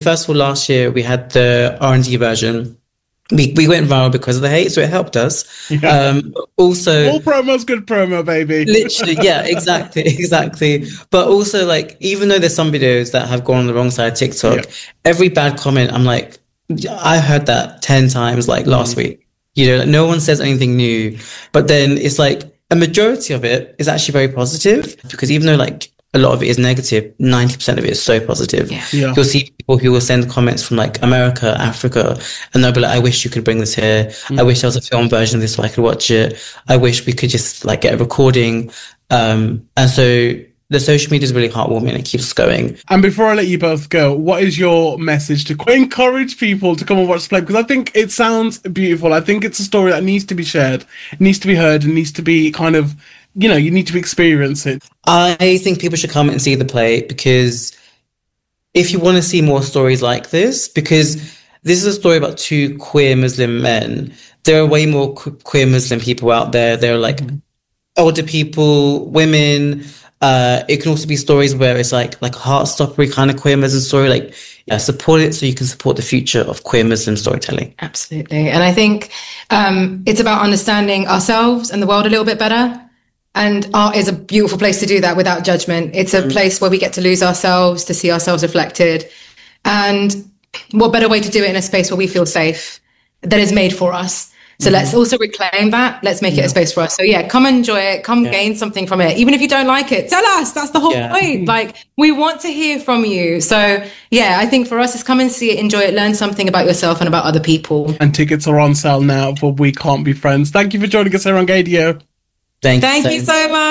first of all, last year we had the R&D version. We went viral because of the hate, so it helped us. Yeah. Also, all promo's good promo, baby. Literally, yeah, exactly. But also, like, even though there's some videos that have gone on the wrong side of TikTok, every bad comment, I'm like, I heard that 10 times, like, last week. You know, like, no one says anything new. But then it's like a majority of it is actually very positive, because even though, like, a lot of it is negative, 90% of it is so positive. Yeah. You'll see people who will send comments from like America, Africa, and they'll be like, I wish you could bring this here. I wish there was a film version of this so I could watch it. I wish we could just like get a recording. And so the social media is really heartwarming and it keeps us going. And before I let you both go, what is your message to encourage people to come and watch the play? Because I think it sounds beautiful. I think it's a story that needs to be shared, it needs to be heard, and needs to be kind of, you know, you need to experience it. I think people should come and see the play, because if you want to see more stories like this, because this is a story about two queer Muslim men, there are way more queer Muslim people out there. There are like older people, women. It can also be stories where it's like a heart-stoppery kind of queer Muslim story. Like, support it so you can support the future of queer Muslim storytelling. Absolutely. And I think it's about understanding ourselves and the world a little bit better. And art is a beautiful place to do that without judgment. It's a place where we get to lose ourselves, to see ourselves reflected. And what better way to do it in a space where we feel safe, that is made for us. So let's also reclaim that. Let's make it a space for us. So come enjoy it. Come gain something from it. Even if you don't like it, tell us. That's the whole point. Like, we want to hear from you. So I think for us, it's come and see it, enjoy it, learn something about yourself and about other people. And tickets are on sale now for We Can't Be Friends. Thank you for joining us here on Gaydio. Thank you so much.